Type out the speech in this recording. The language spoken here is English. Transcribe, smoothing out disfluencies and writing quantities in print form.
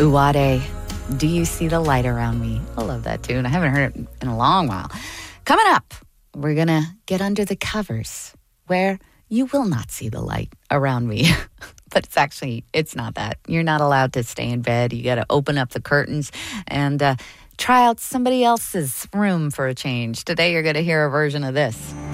Uwade, Do You See the Light Around Me? I love that tune. I haven't heard it in a long while. Coming up, we're going to get under the covers where you will not see the light around me. But it's not that. You're not allowed to stay in bed. You got to open up the curtains and try out somebody else's room for a change. Today, you're going to hear a version of this.